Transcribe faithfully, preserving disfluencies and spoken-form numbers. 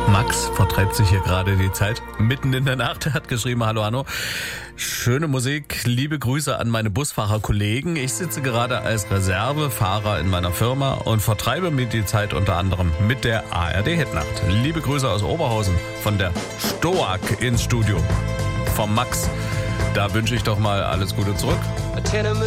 Max vertreibt sich hier gerade die Zeit mitten in der Nacht. Er hat geschrieben, hallo Hanno, schöne Musik, liebe Grüße an meine Busfahrerkollegen. Ich sitze gerade als Reservefahrer in meiner Firma und vertreibe mir die Zeit unter anderem mit der A R D-Hitnacht. Liebe Grüße aus Oberhausen von der Stoak ins Studio. Vom Max, da wünsche ich doch mal alles Gute zurück.